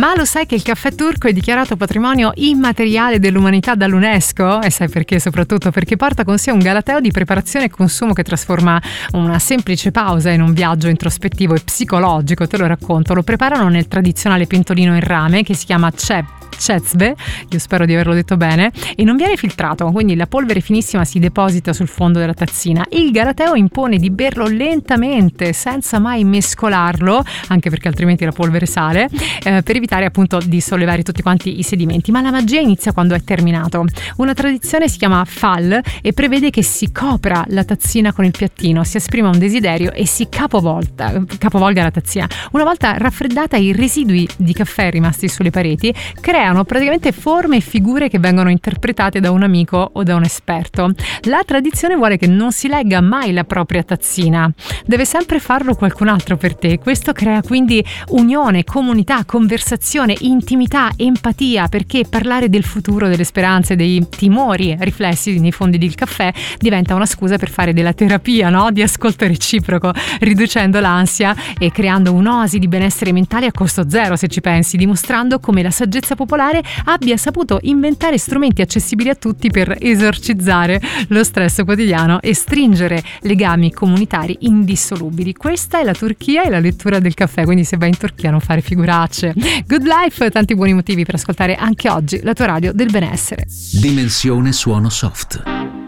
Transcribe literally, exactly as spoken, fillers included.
Ma lo sai che il caffè turco è dichiarato patrimonio immateriale dell'umanità dall'UNESCO? E sai perché? Soprattutto perché porta con sé un galateo di preparazione e consumo che trasforma una semplice pausa in un viaggio introspettivo e psicologico. Te lo racconto. Lo preparano nel tradizionale pentolino in rame che si chiama cep Cezbe, io spero di averlo detto bene, e non viene filtrato, quindi la polvere finissima si deposita sul fondo della tazzina. Il galateo impone di berlo lentamente, senza mai mescolarlo, anche perché altrimenti la polvere sale, eh, per evitare appunto di sollevare tutti quanti i sedimenti. Ma la magia inizia quando è terminato. Una tradizione si chiama fal e prevede che si copra la tazzina con il piattino, si esprima un desiderio e si capovolta, capovolga la tazzina. Una volta raffreddata, i residui di caffè rimasti sulle pareti creano praticamente forme e figure che vengono interpretate da un amico o da un esperto. La tradizione vuole che non si legga mai la propria tazzina, deve sempre farlo qualcun altro per te. Questo crea quindi unione, comunità, conversazione, intimità, empatia, perché parlare del futuro, delle speranze, dei timori riflessi nei fondi del caffè diventa una scusa per fare della terapia, no? Di ascolto reciproco, riducendo l'ansia e creando un'oasi di benessere mentale a costo zero, se ci pensi, dimostrando come la saggezza popolare abbia saputo inventare strumenti accessibili a tutti per esorcizzare lo stress quotidiano e stringere legami comunitari indissolubili. Questa è la Turchia e la lettura del caffè, quindi se vai in Turchia non fare figuracce. Good life, tanti buoni motivi per ascoltare anche oggi la tua radio del benessere. Dimensione suono soft.